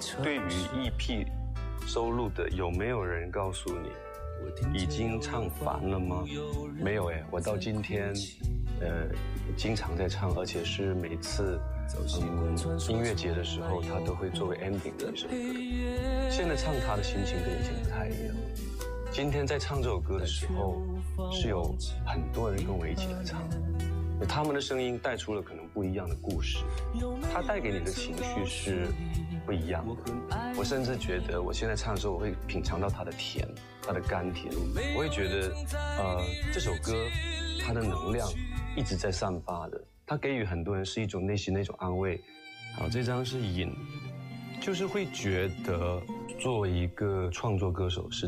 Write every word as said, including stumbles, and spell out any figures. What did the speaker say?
对于 E P 收录的，有没有人告诉你已经唱烦了吗？没有哎，我到今天，呃，经常在唱，而且是每次嗯音乐节的时候，它都会作为 ending 的一首歌。现在唱它的心情跟以前不太一样。今天在唱这首歌的时候，是有很多人跟我一起来唱，他们的声音带出了可能不一样的故事，它带给你的情绪是不一样的。我甚至觉得，我现在唱的时候，我会品尝到它的甜，它的甘甜。我会觉得，呃，这首歌它的能量一直在散发的，它给予很多人是一种内心的一种安慰。好，这张是瘾，就是会觉得作为一个创作歌手是